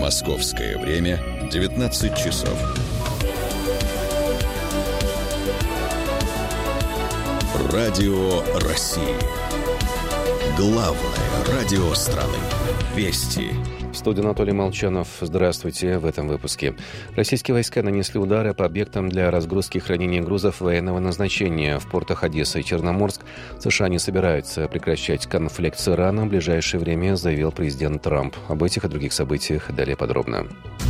Московское время 19 часов. Радио России. Главное радио страны. Вести. В студии Анатолий Молчанов. Здравствуйте. В этом выпуске. Российские войска нанесли удары по объектам для разгрузки и хранения грузов военного назначения в портах Одесса и Черноморск. США не собираются прекращать конфликт с Ираном в ближайшее время, заявил президент Трамп. Об этих и других событиях далее подробно.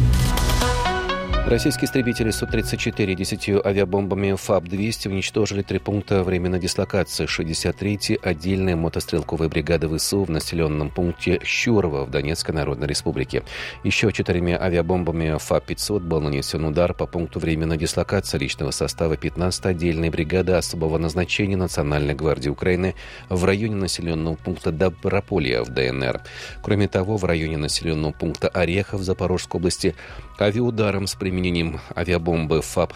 Российские истребители Су-34 10 авиабомбами ФАБ-200 уничтожили 3 пункта временной дислокации 63-й отдельной мотострелковой бригады ВСУ в населенном пункте Щурово в Донецкой Народной Республике. Еще 4 авиабомбами ФАБ-500 был нанесен удар по пункту временной дислокации личного состава 15-й отдельной бригады особого назначения Национальной гвардии Украины в районе населенного пункта Доброполье в ДНР. Кроме того, в районе населенного пункта Орехов в Запорожской области авиаударом с применением авиабомбы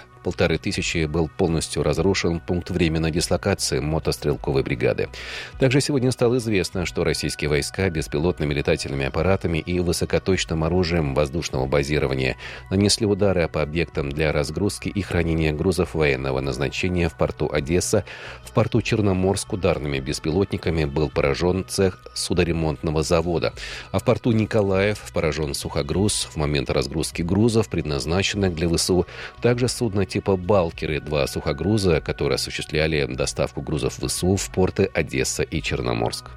ФАБ-1500 был полностью разрушен пункт временной дислокации мотострелковой бригады. Также сегодня стало известно, что российские войска беспилотными летательными аппаратами и высокоточным оружием воздушного базирования нанесли удары по объектам для разгрузки и хранения грузов военного назначения в порту Одесса. В порту Черноморск ударными беспилотниками был поражен цех судоремонтного завода, а в порту Николаев поражен сухогруз. В момент разгрузки грузов, предназначенных для ВСУ, также судно типа «Балкеры», 2 сухогруза, которые осуществляли доставку грузов ВСУ в порты Одесса и Черноморск.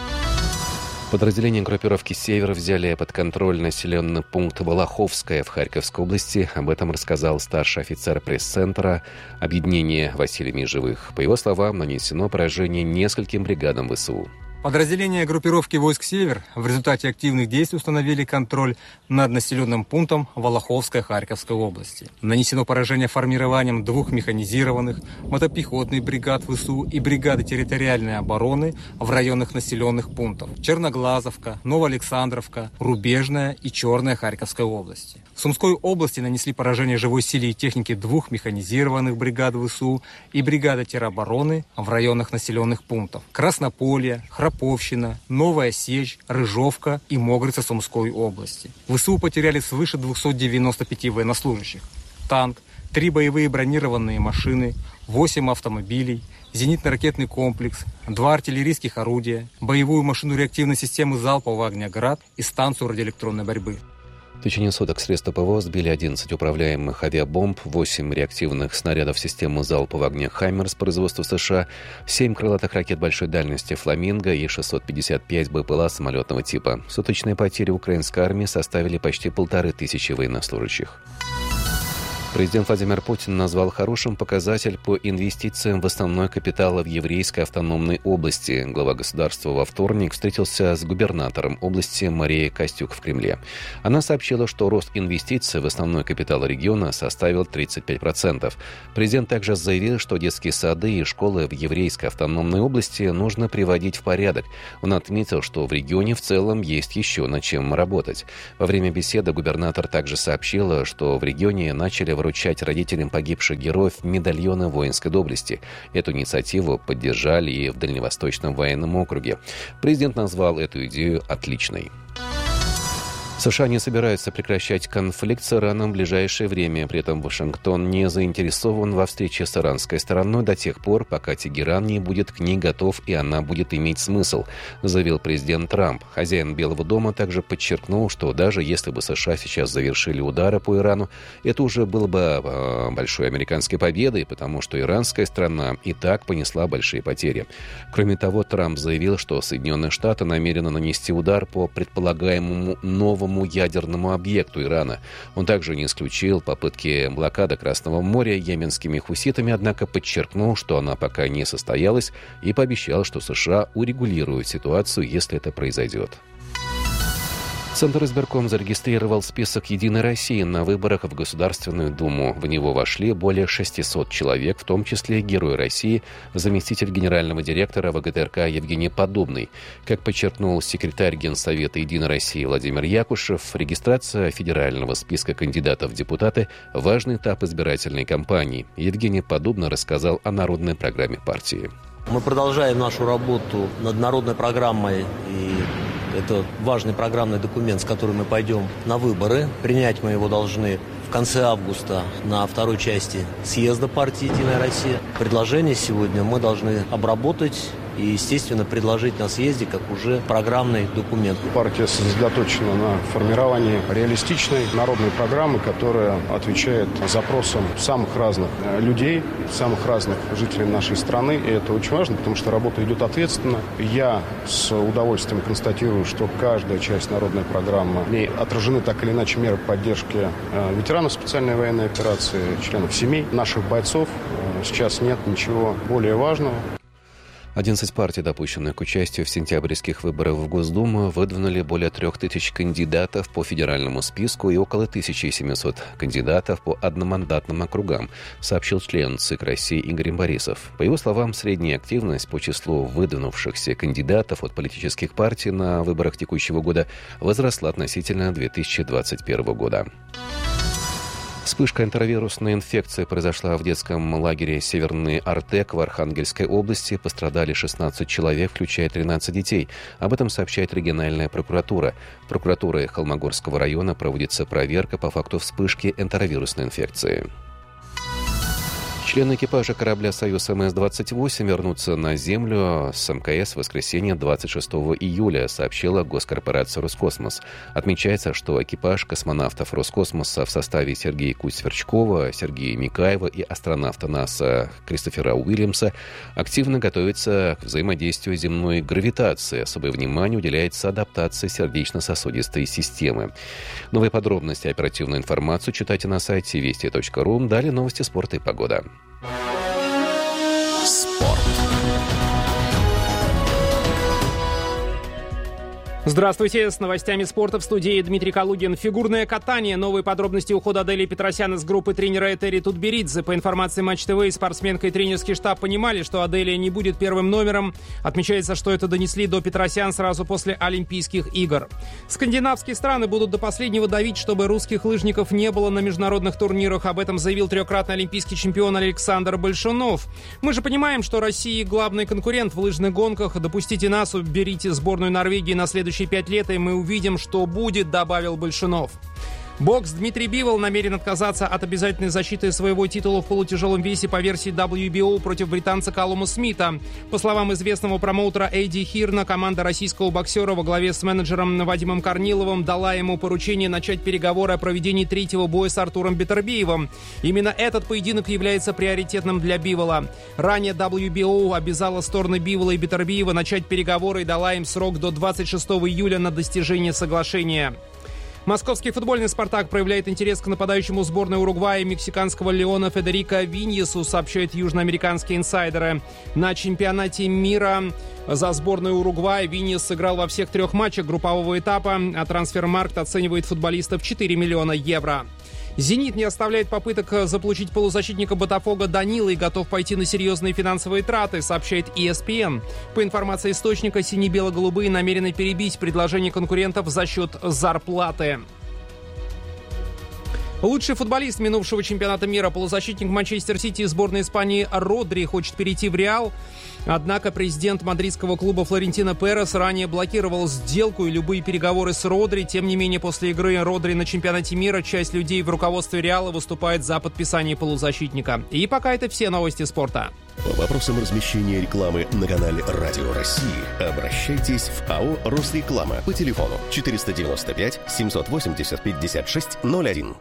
Подразделения группировки «Север» взяли под контроль населенный пункт Волоховское в Харьковской области. Об этом рассказал старший офицер пресс-центра объединения Василий Межевых. По его словам, нанесено поражение нескольким бригадам ВСУ. Подразделения группировки войск «Север» в результате активных действий установили контроль над населенным пунктом Волоховской Харьковской области. Нанесено поражение формированием 2 механизированных мотопехотных бригад ВСУ и бригады территориальной обороны в районах населенных пунктов Черноглазовка, Новоалександровка, Рубежная и Черная Харьковской области. В Сумской области нанесли поражение живой силе и технике 2 механизированных бригад ВСУ и бригады теробороны в районах населенных пунктов Краснополье, Храповщина, Новая Сечь, Рыжовка и Могрица Сумской области. ВСУ потеряли свыше 295 военнослужащих. Танк, 3 боевые бронированные машины, 8 автомобилей, зенитно-ракетный комплекс, 2 артиллерийских орудия, боевую машину реактивной системы залпового огня «Град» и станцию радиоэлектронной борьбы. В течение суток средства ПВО сбили 11 управляемых авиабомб, 8 реактивных снарядов системы залпового огня «Хаймерс» производства США, 7 крылатых ракет большой дальности «Фламинго» и 655 БПЛА самолетного типа. Суточные потери украинской армии составили почти 1500 военнослужащих. Президент Владимир Путин назвал хорошим показатель по инвестициям в основной капитал в еврейской автономной области. Глава государства во вторник встретился с губернатором области Марией Костюк в Кремле. Она сообщила, что рост инвестиций в основной капитал региона составил 35%. Президент также заявил, что детские сады и школы в еврейской автономной области нужно приводить в порядок. Он отметил, что в регионе в целом есть еще над чем работать. Во время беседы губернатор также сообщила, что в регионе начали вручать родителям погибших героев медальоны воинской доблести. Эту инициативу поддержали и в Дальневосточном военном округе. Президент назвал эту идею отличной. США не собираются прекращать конфликт с Ираном в ближайшее время. При этом Вашингтон не заинтересован во встрече с иранской стороной до тех пор, пока Тегеран не будет к ней готов и она будет иметь смысл, заявил президент Трамп. Хозяин Белого дома также подчеркнул, что даже если бы США сейчас завершили удары по Ирану, это уже было бы большой американской победой, потому что иранская страна и так понесла большие потери. Кроме того, Трамп заявил, что Соединенные Штаты намерены нанести удар по предполагаемому новому ядерному объекту Ирана. Он также не исключил попытки блокады Красного моря йеменскими хуситами, однако подчеркнул, что она пока не состоялась, и пообещал, что США урегулируют ситуацию, если это произойдет. Центр избирком зарегистрировал список «Единой России» на выборах в Государственную Думу. В него вошли более 600 человек, в том числе Герой России, заместитель генерального директора ВГТРК Евгений Подобный. Как подчеркнул секретарь Генсовета «Единой России» Владимир Якушев, регистрация федерального списка кандидатов в депутаты – важный этап избирательной кампании. Евгений Подобный рассказал о народной программе партии. Мы продолжаем нашу работу над народной программой и Это важный программный документ, с которым мы пойдем на выборы. Принять мы его должны в конце августа на второй части съезда партии «Единая Россия». Предложение сегодня мы должны обработать и, естественно, предложить на съезде как уже программный документ. Партия сосредоточена на формировании реалистичной народной программы, которая отвечает запросам самых разных людей, самых разных жителей нашей страны. И это очень важно, потому что работа идет ответственно. Я с удовольствием констатирую, что каждая часть народной программы, в ней отражены так или иначе меры поддержки ветеранов специальной военной операции, членов семей наших бойцов. Сейчас нет ничего более важного. 11 партий, допущенных к участию в сентябрьских выборах в Госдуму, выдвинули более 3000 кандидатов по федеральному списку и около 1700 кандидатов по одномандатным округам, сообщил член ЦИК России Игорь Борисов. По его словам, средняя активность по числу выдвинувшихся кандидатов от политических партий на выборах текущего года возросла относительно 2021 года. Вспышка энтеровирусной инфекции произошла в детском лагере «Северный Артек» в Архангельской области. Пострадали 16 человек, включая 13 детей. Об этом сообщает региональная прокуратура. Прокуратурой Холмогорского района проводится проверка по факту вспышки энтеровирусной инфекции. Члены экипажа корабля «Союз МС-28» вернутся на Землю с МКС в воскресенье 26 июля, сообщила госкорпорация «Роскосмос». Отмечается, что экипаж космонавтов Роскосмоса в составе Сергея Куть-Сверчкова, Сергея Микаева и астронавта НАСА Кристофера Уильямса активно готовится к взаимодействию земной гравитации. Особое внимание уделяется адаптации сердечно-сосудистой системы. Новые подробности и оперативную информацию читайте на сайте вести.ру. Далее новости спорта и погода. Спорт. Здравствуйте, с новостями спорта в студии Дмитрий Калугин. Фигурное катание. Новые подробности ухода Адели Петросян из группы тренера Этери Тутберидзе. По информации Матч ТВ, и спортсменка, и тренерский штаб понимали, что Аделия не будет первым номером. Отмечается, что это донесли до Петросян сразу после Олимпийских игр. Скандинавские страны будут до последнего давить, чтобы русских лыжников не было на международных турнирах. Об этом заявил трехкратный олимпийский чемпион Александр Большунов. Мы же понимаем, что Россия главный конкурент в лыжных гонках. Допустите нас, уберите сборную Норвегии на следующий 5 лет, и мы увидим, что будет, добавил Большунов. Бокс. Дмитрий Бивол намерен отказаться от обязательной защиты своего титула в полутяжелом весе по версии WBO против британца Калума Смита. По словам известного промоутера Эдди Хирна, команда российского боксера во главе с менеджером Вадимом Корниловым дала ему поручение начать переговоры о проведении третьего боя с Артуром Бетербиевым. Именно этот поединок является приоритетным для Бивола. Ранее WBO обязала стороны Бивола и Бетербиева начать переговоры и дала им срок до 26 июля на достижение соглашения. Московский футбольный «Спартак» проявляет интерес к нападающему сборной Уругвая и мексиканского Леона Федерико Виньесу, сообщают южноамериканские инсайдеры. На чемпионате мира за сборную Уругвая Виньес сыграл во всех 3 матчах группового этапа, а Трансфермаркт оценивает футболиста в 4 миллиона евро. «Зенит» не оставляет попыток заполучить полузащитника «Ботафого» Данила и готов пойти на серьезные финансовые траты, сообщает ESPN. По информации источника, сине-бело-голубые намерены перебить предложение конкурентов за счет зарплаты. Лучший футболист минувшего чемпионата мира, полузащитник Манчестер Сити и сборной Испании Родри, хочет перейти в Реал. Однако президент мадридского клуба Флорентино Перес ранее блокировал сделку и любые переговоры с Родри. Тем не менее, после игры Родри на чемпионате мира часть людей в руководстве Реала выступает за подписание полузащитника. И пока это все новости спорта. По вопросам размещения рекламы на канале «Радио России» обращайтесь в АО «Росреклама» по телефону 495 780 56 01.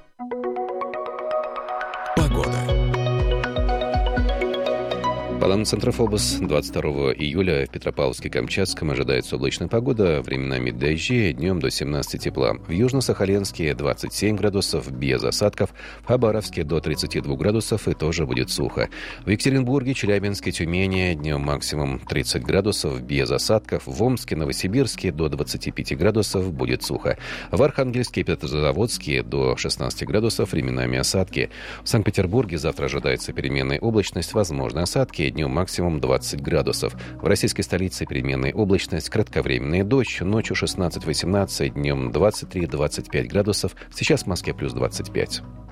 Погода. По данным Центрофобос, 22 июля в Петропавловске-Камчатском ожидается облачная погода, временами дожди, днем до 17 тепла. В Южно-Сахалинске 27 градусов без осадков, в Хабаровске до 32 градусов и тоже будет сухо. В Екатеринбурге, Челябинске, Тюмени днем максимум 30 градусов без осадков, в Омске, Новосибирске до 25 градусов будет сухо. В Архангельске и Петрозаводске до 16 градусов, временами осадки. В Санкт-Петербурге завтра ожидается переменная облачность, возможны осадки, днем максимум 20 градусов. В российской столице переменная облачность, кратковременная дождь, ночью 16-18, днем 23-25 градусов. Сейчас в Москве плюс 25.